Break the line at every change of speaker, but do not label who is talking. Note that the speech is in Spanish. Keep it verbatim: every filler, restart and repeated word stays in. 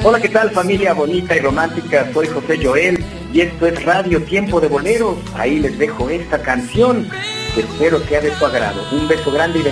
Hola, ¿qué tal, familia bonita y romántica? Soy José Joel y esto es Radio Tiempo de Boleros. Ahí les dejo esta canción que espero sea de tu agrado. Un beso grande y